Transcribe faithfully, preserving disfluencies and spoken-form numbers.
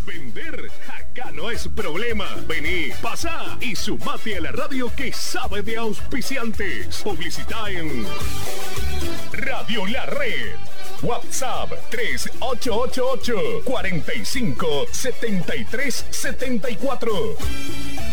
Vender acá no es problema. Vení, pasá y sumate a la radio que sabe de auspiciantes. Publicita en Radio La Red. WhatsApp tres ocho ocho ocho, cuatro cinco, siete tres siete cuatro.